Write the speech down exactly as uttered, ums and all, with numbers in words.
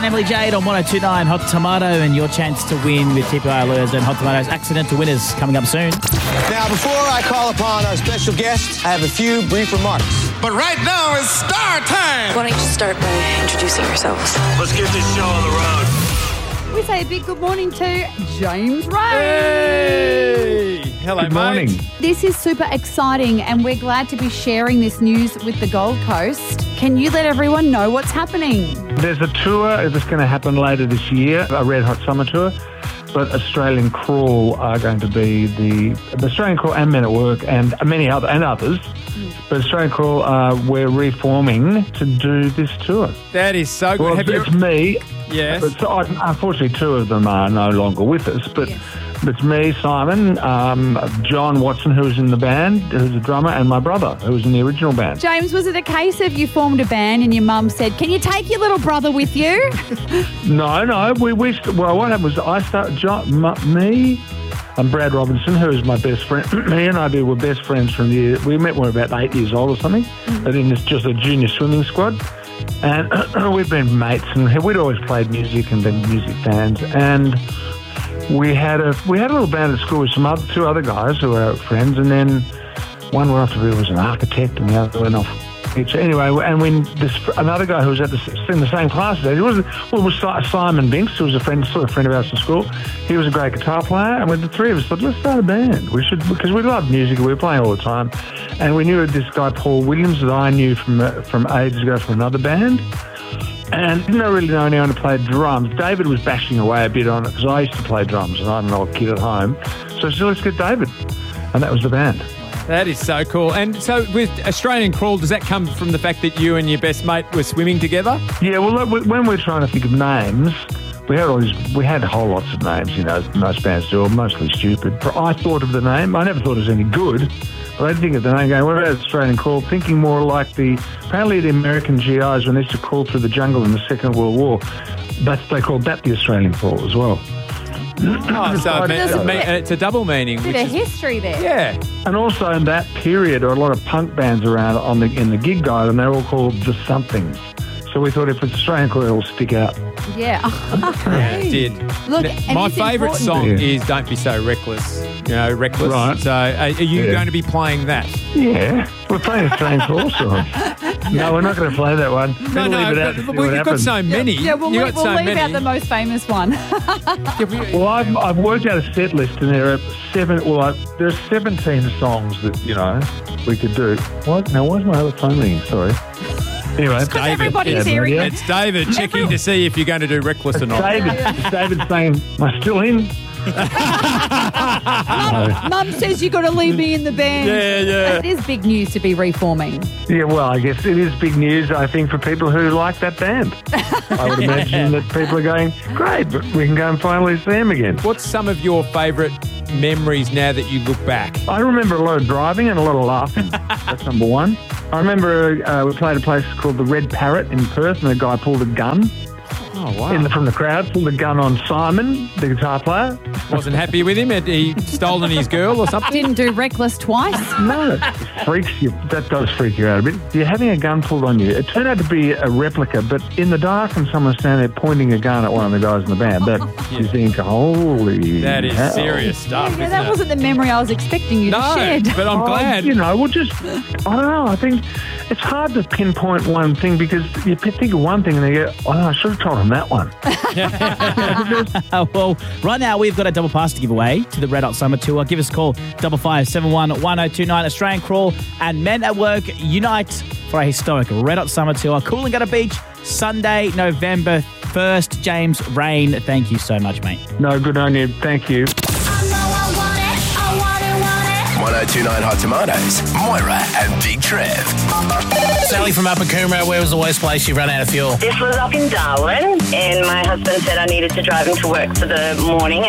and Emily Jade on one oh two point nine Hot Tomato, and your chance to win with T P I Lawyers and Hot Tomato's accidental winners coming up soon. Now, before I call upon our special guest, I have a few brief remarks. But right now is star time. Why don't you start by introducing yourselves? Let's get this show on the road. We say a big good morning to James Ray. Hey! Hello, good morning. mate. This is super exciting, and we're glad to be sharing this news with the Gold Coast. Can you let everyone know what's happening? There's a tour that's going to happen later this year, a Red Hot Summer Tour, but Australian Crawl are going to be the, the Australian Crawl and Men at Work and many other and others. Mm. But Australian Crawl, uh, we're reforming to do this tour. That is so good. Well, Have it's you... me. Yes. But so, unfortunately, two of them are no longer with us. But yes. It's me, Simon, um, John Watson, who's in the band, who's a drummer, and my brother, who was in the original band. James, was it a case of you formed a band and your mum said, can you take your little brother with you? no, no. We, we well, what happened was I started, John, m- me and Brad Robinson, who is my best friend. Me and I were best friends from the year. We met when we were about eight years old or something, mm-hmm. but in this, just a junior swimming squad. And we've been mates, and we'd always played music and been music fans. And we had a we had a little band at school with some other two other guys who were our friends, and then one went off to be was an architect, and the other went off. Anyway, and when this another guy who was at the, in the same class as us, he was well, it was Simon Binks, who was a friend, sort of friend of ours from school. He was a great guitar player, and with the three of us thought, let's start a band. We should, because we loved music, we were playing all the time, and we knew this guy Paul Williams that I knew from uh, from ages ago from another band. And didn't really know anyone who played drums. David was bashing away a bit on it because I used to play drums and I'm an old kid at home. So I said, let's get David. And that was the band. That is so cool. And so with Australian Crawl, does that come from the fact that you and your best mate were swimming together? Yeah, well, look, when we're trying to think of names, we had all these, we had a whole lots of names, you know, most bands do, mostly stupid. But I thought of the name. I never thought it was any good. But I didn't think of the name going, what about Australian Crawl? Thinking more like the, apparently the American G Is when they used to crawl through the jungle in the Second World War, that's, they called that the Australian Crawl as well. Oh, so it means, it means, it's a double meaning. Bit which of is, history there. Yeah. And also in that period, there were a lot of punk bands around on the in the gig guide, and they're all called The Somethings. So we thought if it's Australian Crawl, it'll stick out. Yeah. Yeah, it did. Look, now, and my it's favourite important. song Yeah. is Don't Be So Reckless. You know, Reckless. Right. So are, are you Yeah. going to be playing that? Yeah, we're playing Australian Crawl song. No, we're not going to play that one. No, We'll no, leave it out but, to but see what you've got happens. so many. Yeah, we'll, You've leave, got we'll so leave many. out the most famous one. Yeah, we- Well, I've, I've worked out a set list, and there are seven. Well, I, there are seventeen songs that you know we could do. What? Now, why's my other phone ringing? Sorry. Anyway, Because everybody's yeah, hearing yeah. it. It's David checking to see if you're going to do Reckless or not. David, David's saying, "Am I still in?" Mum, Mum says you've got to leave me in the band. Yeah, yeah. It is big news to be reforming. Yeah, well, I guess it is big news, I think, for people who like that band. I would imagine that people are going, great, but we can go and finally see them again. What's some of your favourite memories now that you look back? I remember a lot of driving and a lot of laughing. That's number one. I remember uh, we played a place called the Red Parrot in Perth, and a guy pulled a gun. Oh, wow. In the, from the crowd, pulled a gun on Simon, the guitar player. Wasn't happy with him? Had he stolen his girl or something? Didn't do Reckless twice. No, it freaks you. That does freak you out a bit. You're having a gun pulled on you. It turned out to be a replica, but in the dark, and someone's standing there pointing a gun at one of the guys in the band. That you think, holy That is hell. serious stuff, Yeah, isn't that it? wasn't the memory I was expecting you No, to share. but I'm Oh, glad. You know, we'll just, I don't know, I think it's hard to pinpoint one thing because you think of one thing and they go, oh, no, I should have told him that one. Uh, well, right now we've got a double pass to give away to the Red Hot Summer Tour. Give us a call, double five seven one one zero two nine. Australian Crawl and Men at Work unite for a historic Red Hot Summer Tour. Coolangatta Beach, Sunday, November first. James Rain, thank you so much, mate. No, good on you. Thank you. one oh two point nine Hot Tomatoes, Moira and Big Trev. Sally from Upper Coomera, where was the worst place you run out of fuel? This was up in Darwin, and my husband said I needed to drive him to work for the morning,